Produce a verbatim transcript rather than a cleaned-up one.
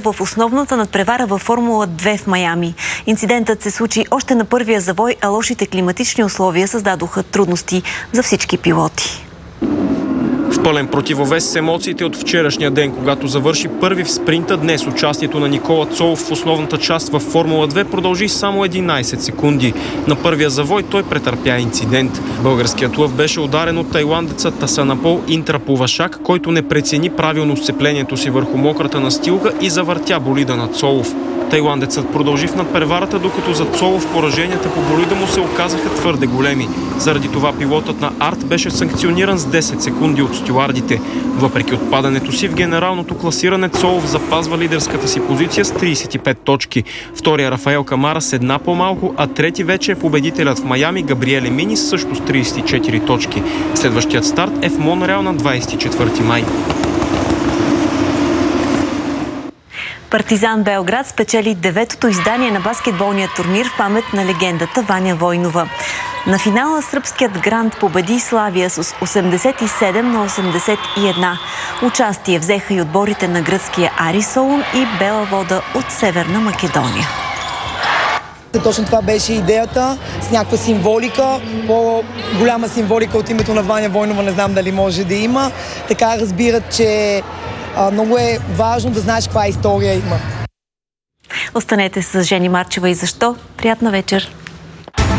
в основната надпревара във Формула две в Майами. Инцидентът се случи още на първия завой, а лошите климатични условия създадоха трудности за всички пилоти. В пълен противовес с емоциите от вчерашния ден, когато завърши първи в спринта, днес участието на Никола Цолов в основната част във Формула две продължи само единайсет секунди. На първия завой той претърпя инцидент. Българският лъв беше ударен от тайландеца Тасанапол Интрапувашак, който не прецени правилно сцеплението си върху мократа настилка и завъртя болида на Цолов. Тайландецът продължи в надпреварата, докато за Цолов пораженията по болида му се оказаха твърде големи. Заради това пилотът на Арт беше санкциониран с десет секунди от стюардите. Въпреки отпадането си в генералното класиране, Цолов запазва лидерската си позиция с трийсет и пет точки. Втория Рафаел Камара с една по-малко, а трети вече е победителят в Майами Габриеле Минис също с трийсет и четири точки. Следващият старт е в Монреал на двайсет и четвърти май. Партизан Белград спечели деветото издание на баскетболния турнир в памет на легендата Ваня Войнова. На финала сръбският грант победи Славия с осемдесет и седем на осемдесет и една. Участие взеха и отборите на гръцкия Арис Солун и Бела Вода от Северна Македония. Точно това беше идеята, с някаква символика, по-голяма символика от името на Ваня Войнова не знам дали може да има. Така разбират, че а, много е важно да знаеш каква история има. Останете с Жени Марчева и защо. Приятна вечер!